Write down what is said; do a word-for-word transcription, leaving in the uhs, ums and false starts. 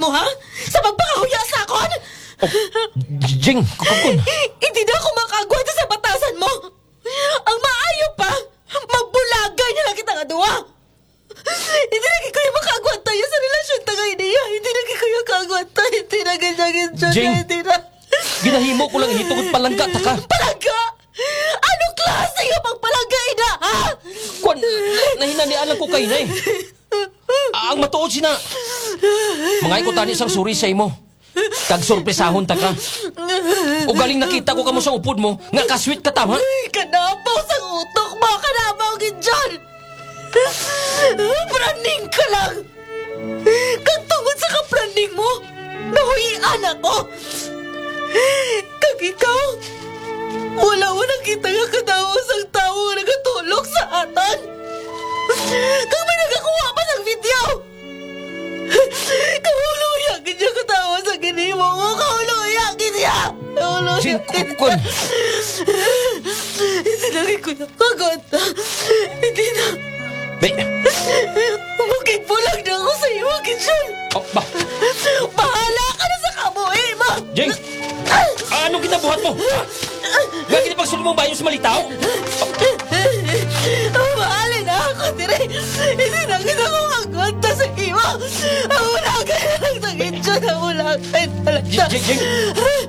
mo, ha? Sa pagpakahuya sa akon? Oh, Jing, kukukun. Hindi na ako makagwad sa batasan mo. Ang maayo pa, magbulagay na lang kita nga duwa. Hindi na kayo makagwad tayo sa relasyon ta kay niya. Hindi na kayo kagwad tayo. Hindi na ganyan dyan. Jing, Hindi na. ginahimo ko lang hitungod palangga, taka. Palangga? Anong klase nga pagpalangga, ina, ha? Kwan, nahinanialan ko kayo na eh. Ang matuod sina. Mga ikutani sang suri sa imo. Kag sorpresahon ta ka. O galing nakita ko kamo sa upod mo, nga kasweet ka tama. Ay, kanabaw sa utok mo. Kanabaw gidyan. Praning ka lang. Kag tungod sa kapraning mo, nahuyian ako. Kag ikaw, wala mo nakita nga kadawas ang tao nga nagatulog sa atan. Kag may nagakuha pa ng video. Kahuluya gidya katawa sa ginimo mo. Kahuluya gidya. Jing, kukukun. Hindi na ko nakagot. Hindi na. Be, Bukid bulag na ako sa iyo, Gidyan. oh, ba, Bahala ka na sa kabuhi mo. Jing, ano kinabuhat mo? Ha? Nga kinapagsulong mong bayo sa malitaw? Bahala na ako, dire. Hindi na kita ko kagonta sa iyo. Ang ulagan na lang sa Gidyan. Ang ulagan na lang. Jing, Jing, Jing.